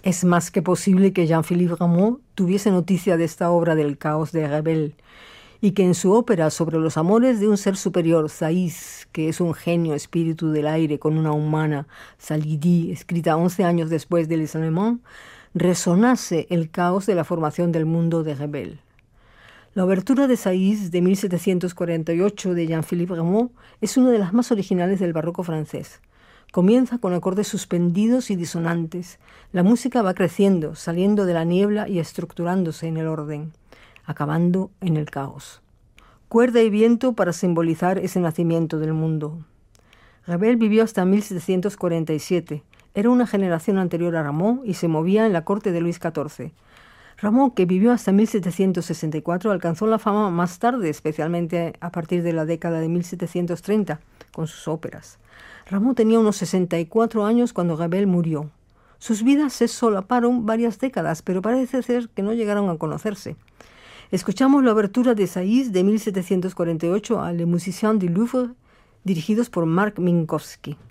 Es más que posible que Jean-Philippe Rameau tuviese noticia de esta obra del caos de Ravel y que en su ópera sobre los amores de un ser superior, Thais, que es un genio espíritu del aire con una humana, Salidi, escrita 11 años después de Les Allemands, resonase el caos de la formación del mundo de Ravel. La obertura de Thais de 1748 de Jean-Philippe Rameau es una de las más originales del barroco francés. Comienza con acordes suspendidos y disonantes. La música va creciendo, saliendo de la niebla y estructurándose en el orden, acabando en el caos. Cuerda y viento para simbolizar ese nacimiento del mundo. Ravel vivió hasta 1747. Era una generación anterior a Rameau y se movía en la corte de Luis XIV. Rameau, que vivió hasta 1764, alcanzó la fama más tarde, especialmente a partir de la década de 1730, con sus óperas. Rameau tenía unos 64 años cuando Ravel murió. Sus vidas se solaparon varias décadas, pero parece ser que no llegaron a conocerse. Escuchamos la obertura de Thais de 1748 a Les Musiciens du Louvre, dirigidos por Marc Minkowski.